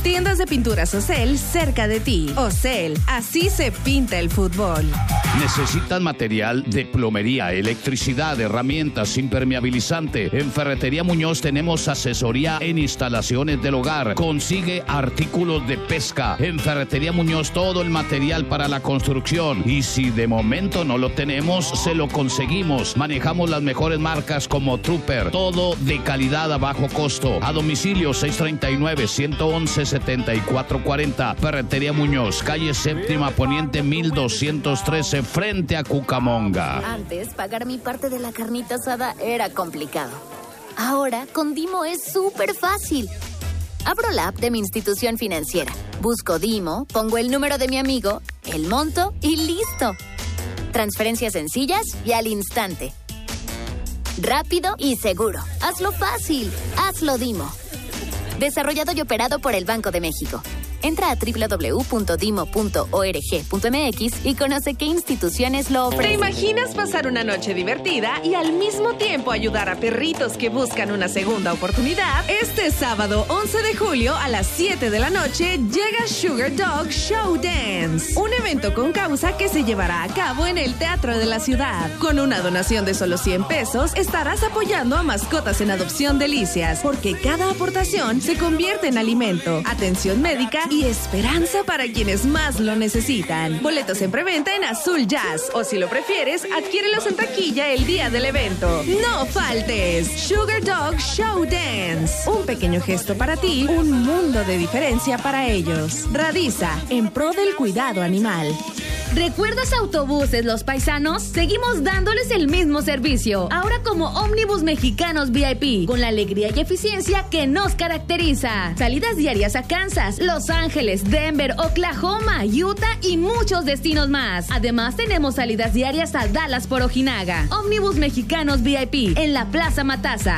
Tiendas de pinturas Ocel cerca de ti. Ocel, así se pinta el fútbol. ¿Necesitan material de plomería, electricidad, herramientas, impermeabilizante? En Ferretería Muñoz tenemos asesoría en instalaciones del hogar. Consigue artículos de pesca. En Ferretería Muñoz todo el material para la construcción. Y si de momento no lo tenemos, se lo conseguimos. Manejamos las mejores marcas como Trooper. Todo de calidad a bajo costo. A domicilio 639-111-7440. Ferretería Muñoz, calle Séptima Poniente 1213, frente a Cucamonga. Antes, pagar mi parte de la carnita asada era complicado. Ahora, con Dimo es súper fácil. Abro la app de mi institución financiera, busco Dimo, pongo el número de mi amigo, el monto y listo. Transferencias sencillas y al instante. Rápido y seguro. Hazlo fácil. Hazlo Dimo. Desarrollado y operado por el Banco de México. Entra a www.dimo.org.mx y conoce qué instituciones lo ofrecen. ¿Te imaginas pasar una noche divertida y al mismo tiempo ayudar a perritos que buscan una segunda oportunidad? Este sábado 11 de julio a las 7 de la noche llega Sugar Dog Show Dance, un evento con causa que se llevará a cabo en el Teatro de la Ciudad. Con una donación de solo 100 pesos estarás apoyando a mascotas en adopción delicias, porque cada aportación se convierte en alimento, atención médica y esperanza para quienes más lo necesitan. Boletos en preventa en Azul Jazz, o si lo prefieres, adquiérelos en taquilla el día del evento. ¡No faltes! Sugar Dog Show Dance. Un pequeño gesto para ti, un mundo de diferencia para ellos. Radisa, en pro del cuidado animal. ¿Recuerdas Autobuses Los Paisanos? Seguimos dándoles el mismo servicio, ahora como Ómnibus Mexicanos VIP, con la alegría y eficiencia que nos caracteriza. Salidas diarias a Kansas, Los Ángeles, Denver, Oklahoma, Utah y muchos destinos más. Además tenemos salidas diarias a Dallas por Ojinaga. Ómnibus Mexicanos VIP, en la Plaza Matasa,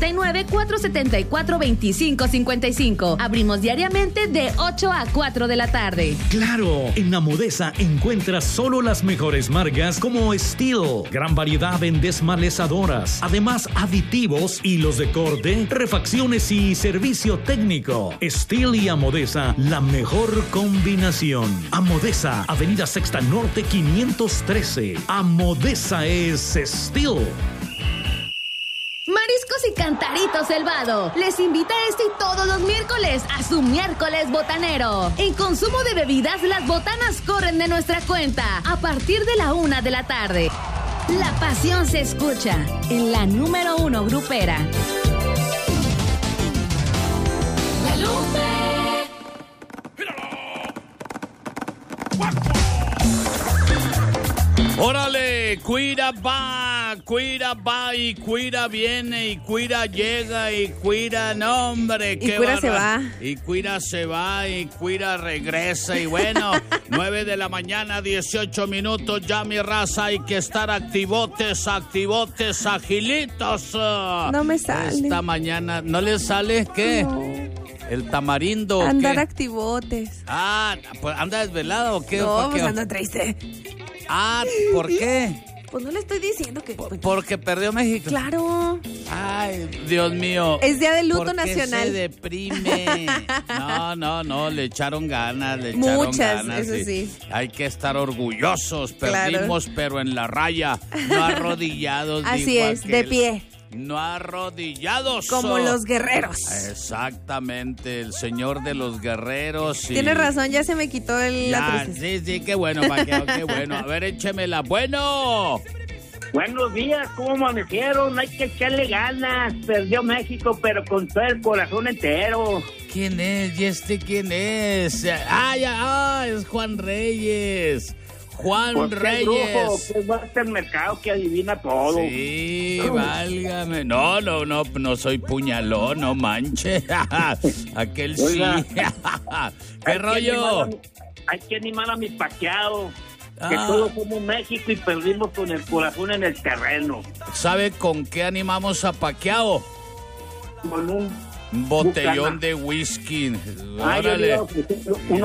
639-474-2555. Abrimos diariamente de 8 a 4 de la tarde. Claro, en Amodesa encuentras solo las mejores marcas como Steel, gran variedad en desmalezadoras, además aditivos, hilos de corte, refacciones y servicio técnico. Steel y Amodesa, la mejor combinación. Amodesa, Avenida Sexta Norte 513. Amodesa es Steel. Mariscos y Cantaritos Selvado les invita este y todos los miércoles a su miércoles botanero. En consumo de bebidas, las botanas corren de nuestra cuenta a partir de la 1 de la tarde. La pasión se escucha en la número 1 grupera. La Lupe. ¡Órale! Cuira va y Cuira viene y Cuira llega y Cuira, no hombre, qué Cuira se va. Y Cuira se va y Cuira regresa y bueno, 9 de la mañana, 18 minutos, ya mi raza, hay que estar activotes, agilitos. No me sale. Esta mañana, ¿no le sale qué? No. ¿El tamarindo? Andar ¿qué? activotes. Ah, pues ¿anda desvelado o qué? No, pues ando triste. Ah, ¿por qué? Pues no le estoy diciendo que... Porque perdió México. Claro. Ay, Dios mío. Es día de luto ¿por qué nacional. se deprime? No, le echaron ganas, Muchas, eso sí. Hay que estar orgullosos. Perdimos, claro, pero en la raya, no arrodillados. Así es, de pie. No arrodillados. Como los guerreros. Exactamente, el señor de los guerreros. Tienes razón, ya se me quitó la tristeza. Sí, qué bueno, Paqueo, qué bueno. A ver, échemela. Bueno. Buenos días, ¿cómo amanecieron? Hay que echarle ganas. Perdió México, pero con todo el corazón entero. ¿Quién es? ¿Y este quién es? Es Juan Reyes. Juan Reyes. Brujo, que va hasta el mercado que adivina todo. Sí, válgame. No soy puñalón, no manche. Aquel oiga, sí. ¿Qué rollo? Hay que animar a mi Pacquiao. Que todos somos México y perdimos con el corazón en el terreno. ¿Sabe con qué animamos a Pacquiao? Con un botellón de whisky. Órale.